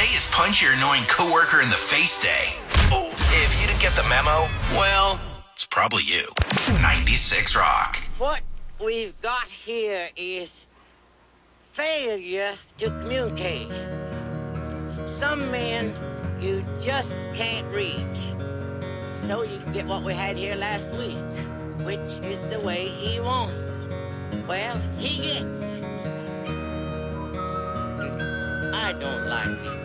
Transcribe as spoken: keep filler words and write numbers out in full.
Today is Punch Your Annoying Coworker in the Face Day. If you didn't get the memo, well, it's probably you. ninety-six Rock. What we've got here is failure to communicate. Some men you just can't reach. So you get what we had here last week, which is the way he wants it. Well, he gets it. I don't like it.